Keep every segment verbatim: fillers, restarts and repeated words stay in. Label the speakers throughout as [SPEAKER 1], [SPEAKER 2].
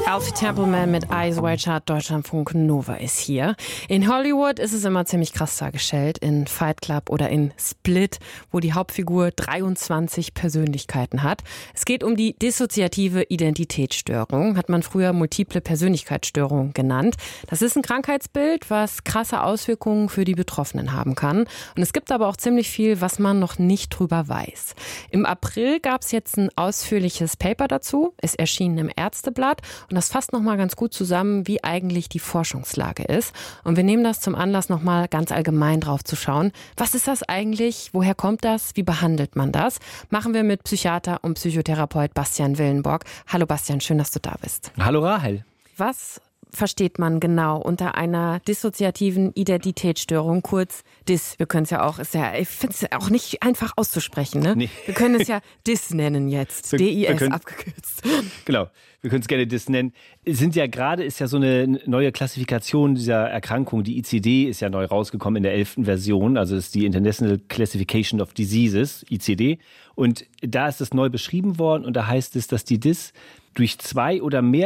[SPEAKER 1] Alfie Templeman mit Eyes Wide Shut, Deutschlandfunk Nova ist hier. In Hollywood ist es immer ziemlich krass dargestellt, in Fight Club oder in Split, wo die Hauptfigur dreiundzwanzig Persönlichkeiten hat. Es geht um die dissoziative Identitätsstörung, hat man früher multiple Persönlichkeitsstörung genannt. Das ist ein Krankheitsbild, was krasse Auswirkungen für die Betroffenen haben kann. Und es gibt aber auch ziemlich viel, was man noch nicht drüber weiß. Im April gab es jetzt ein ausführliches Paper dazu. Es erschien im Ärzteblatt und das fasst nochmal ganz gut zusammen, wie eigentlich die Forschungslage ist. Und wir nehmen das zum Anlass, nochmal ganz allgemein drauf zu schauen. Was ist das eigentlich? Woher kommt das? Wie behandelt man das? Machen wir mit Psychiater und Psychotherapeut Bastian Willenborg. Hallo Bastian, schön, dass du da bist.
[SPEAKER 2] Hallo Rahel.
[SPEAKER 1] Was versteht man genau unter einer dissoziativen Identitätsstörung, kurz D I S? Wir können es ja auch, ist ja, ich finde es ja auch nicht einfach auszusprechen, ne? Nee. Wir können es ja D I S nennen jetzt, D I S abgekürzt.
[SPEAKER 2] Genau, wir können es gerne D I S nennen. Es sind ja gerade, ist ja so eine neue Klassifikation dieser Erkrankung, die I C D ist ja neu rausgekommen in der elften Version, also ist die International Classification of Diseases, I C D. Und da ist es neu beschrieben worden und da heißt es, dass die D I S durch zwei oder mehr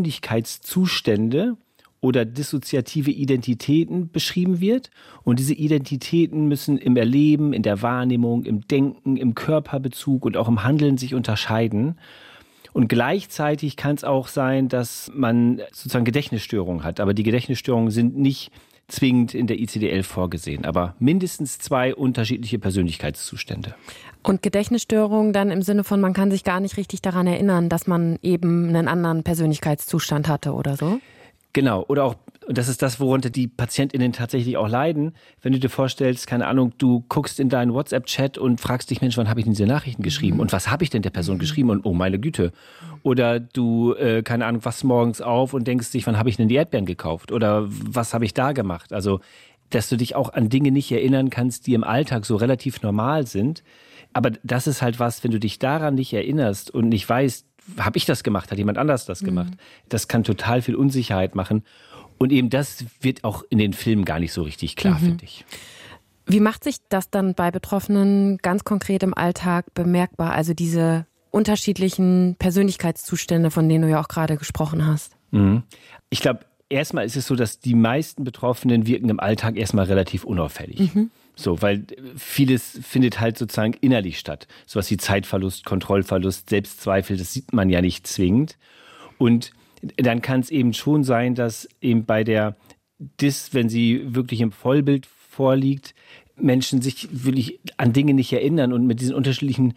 [SPEAKER 2] Persönlichkeitszustände oder dissoziative Identitäten beschrieben wird. Und diese Identitäten müssen im Erleben, in der Wahrnehmung, im Denken, im Körperbezug und auch im Handeln sich unterscheiden. Und gleichzeitig kann es auch sein, dass man sozusagen Gedächtnisstörungen hat. Aber die Gedächtnisstörungen sind nicht zwingend in der I C D elf vorgesehen, aber mindestens zwei unterschiedliche Persönlichkeitszustände.
[SPEAKER 1] Und Gedächtnisstörungen dann im Sinne von, man kann sich gar nicht richtig daran erinnern, dass man eben einen anderen Persönlichkeitszustand hatte oder so?
[SPEAKER 2] Genau, oder auch, und das ist das, worunter die PatientInnen tatsächlich auch leiden, wenn du dir vorstellst, keine Ahnung, du guckst in deinen WhatsApp-Chat und fragst dich, Mensch, wann habe ich denn diese Nachrichten geschrieben? Mhm. Und was habe ich denn der Person mhm. geschrieben? Und oh, meine Güte. Oder du, äh, keine Ahnung, wachst morgens auf und denkst dich, wann habe ich denn die Erdbeeren gekauft? Oder was habe ich da gemacht? Also, dass du dich auch an Dinge nicht erinnern kannst, die im Alltag so relativ normal sind. Aber das ist halt was, wenn du dich daran nicht erinnerst und nicht weißt, habe ich das gemacht, hat jemand anders das gemacht? Mhm. Das kann total viel Unsicherheit machen. Und eben das wird auch in den Filmen gar nicht so richtig klar, mhm. finde ich.
[SPEAKER 1] Wie macht sich das dann bei Betroffenen ganz konkret im Alltag bemerkbar? Also diese unterschiedlichen Persönlichkeitszustände, von denen du ja auch gerade gesprochen hast.
[SPEAKER 2] Mhm. Ich glaube, erstmal ist es so, dass die meisten Betroffenen wirken im Alltag erstmal relativ unauffällig. Mhm. So, weil vieles findet halt sozusagen innerlich statt. Sowas wie Zeitverlust, Kontrollverlust, Selbstzweifel, das sieht man ja nicht zwingend. Und dann kann es eben schon sein, dass eben bei der D I S, wenn sie wirklich im Vollbild vorliegt, Menschen sich wirklich an Dinge nicht erinnern und mit diesen unterschiedlichen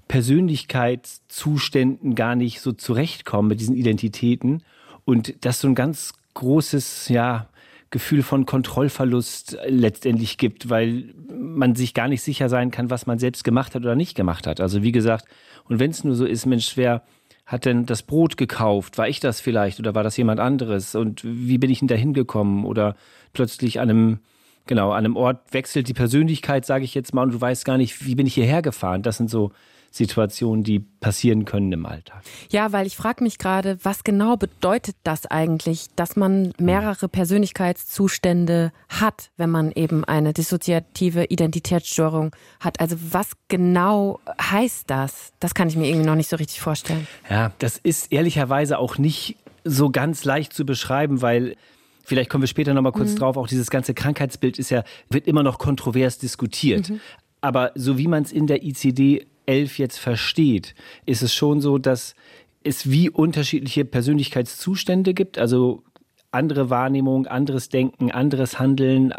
[SPEAKER 2] Persönlichkeitszuständen gar nicht so zurechtkommen, mit diesen Identitäten. Und das so ein ganz großes, ja, Gefühl von Kontrollverlust letztendlich gibt, weil man sich gar nicht sicher sein kann, was man selbst gemacht hat oder nicht gemacht hat. Also wie gesagt, und wenn es nur so ist, Mensch, wer hat denn das Brot gekauft? War ich das vielleicht oder war das jemand anderes? Und wie bin ich denn da hingekommen? Oder plötzlich an einem, genau, an einem Ort wechselt die Persönlichkeit, sage ich jetzt mal, und du weißt gar nicht, wie bin ich hierher gefahren? Das sind so Situationen, die passieren können im Alltag.
[SPEAKER 1] Ja, weil ich frage mich gerade, was genau bedeutet das eigentlich, dass man mehrere Persönlichkeitszustände hat, wenn man eben eine dissoziative Identitätsstörung hat? Also was genau heißt das? Das kann ich mir irgendwie noch nicht so richtig vorstellen.
[SPEAKER 2] Ja, das ist ehrlicherweise auch nicht so ganz leicht zu beschreiben, weil vielleicht kommen wir später noch mal kurz mhm. drauf, auch dieses ganze Krankheitsbild ist ja, wird immer noch kontrovers diskutiert. Mhm. Aber so wie man es in der I C D elf jetzt versteht, ist es schon so, dass es wie unterschiedliche Persönlichkeitszustände gibt, also andere Wahrnehmung, anderes Denken, anderes Handeln,